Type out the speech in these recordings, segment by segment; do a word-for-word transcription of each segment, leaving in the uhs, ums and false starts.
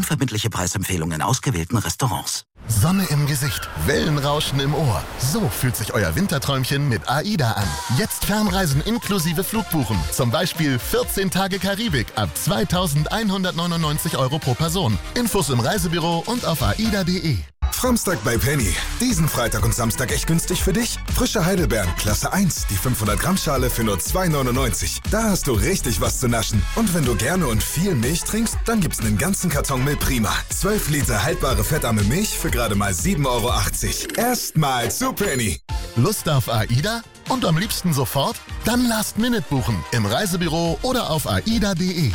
Unverbindliche Preisempfehlungen in ausgewählten Restaurants. Sonne im Gesicht, Wellenrauschen im Ohr. So fühlt sich euer Winterträumchen mit AIDA an. Jetzt Fernreisen inklusive Flugbuchen. Zum Beispiel vierzehn Tage Karibik ab zweitausendeinhundertneunundneunzig Euro pro Person. Infos im Reisebüro und auf aida punkt de. Samstag bei Penny. Diesen Freitag und Samstag echt günstig für dich. Frische Heidelbeeren, Klasse eins, die fünfhundert Gramm Schale für nur zwei neunundneunzig. Da hast du richtig was zu naschen. Und wenn du gerne und viel Milch trinkst, dann gibt's einen ganzen Karton Milch Prima. zwölf Liter haltbare fettarme Milch für gerade mal sieben Euro achtzig. Erstmal zu Penny. Lust auf AIDA? Und am liebsten sofort? Dann Last Minute buchen. Im Reisebüro oder auf aida punkt de.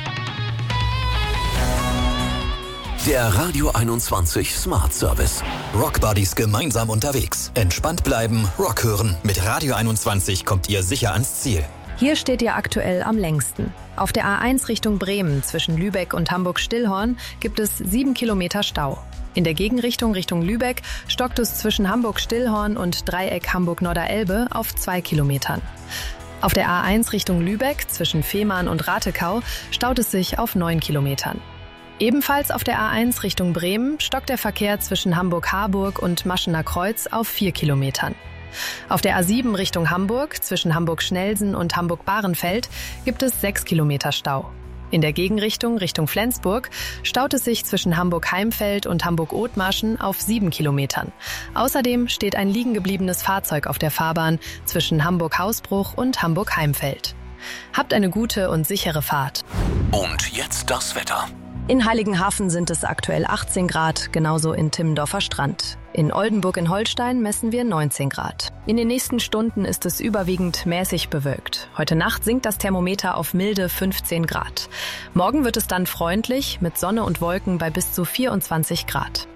Der Radio einundzwanzig Smart Service. Rockbuddies gemeinsam unterwegs. Entspannt bleiben, Rock hören. Mit Radio einundzwanzig kommt ihr sicher ans Ziel. Hier steht ihr aktuell am längsten. Auf der A eins Richtung Bremen zwischen Lübeck und Hamburg-Stillhorn gibt es sieben Kilometer Stau. In der Gegenrichtung Richtung Lübeck stockt es zwischen Hamburg-Stillhorn und Dreieck Hamburg-Norderelbe auf zwei Kilometern. Auf der A eins Richtung Lübeck zwischen Fehmarn und Ratekau staut es sich auf neun Kilometern. Ebenfalls auf der A eins Richtung Bremen stockt der Verkehr zwischen Hamburg-Harburg und Maschener Kreuz auf vier Kilometern. Auf der A sieben Richtung Hamburg zwischen Hamburg-Schnelsen und Hamburg-Bahrenfeld gibt es sechs Kilometer Stau. In der Gegenrichtung Richtung Flensburg staut es sich zwischen Hamburg-Heimfeld und Hamburg-Othmarschen auf sieben Kilometern. Außerdem steht ein liegengebliebenes Fahrzeug auf der Fahrbahn zwischen Hamburg-Hausbruch und Hamburg-Heimfeld. Habt eine gute und sichere Fahrt. Und jetzt das Wetter. In Heiligenhafen sind es aktuell achtzehn Grad, genauso in Timmendorfer Strand. In Oldenburg in Holstein messen wir neunzehn Grad. In den nächsten Stunden ist es überwiegend mäßig bewölkt. Heute Nacht sinkt das Thermometer auf milde fünfzehn Grad. Morgen wird es dann freundlich mit Sonne und Wolken bei bis zu vierundzwanzig Grad.